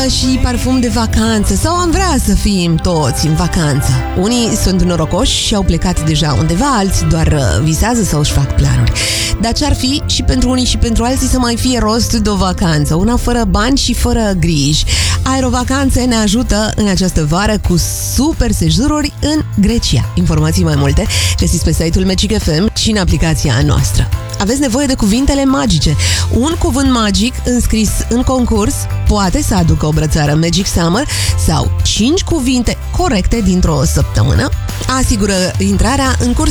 și parfum de vacanță, sau am vrea să fim toți în vacanță. Unii sunt norocoși și au plecat deja undeva, alții doar visează sau își fac planuri. Dar ce-ar fi și pentru unii și pentru alții să mai fie rost de o vacanță, una fără bani și fără griji. Aerovacanțe ne ajută în această vară cu super sejururi în Grecia. Informații mai multe găsiți pe site-ul Magic FM și în aplicația noastră. Aveți nevoie de cuvintele magice. Un cuvânt magic înscris în concurs poate să aducă o brățară Magic Summer sau 5 cuvinte corecte dintr-o săptămână asigură intrarea în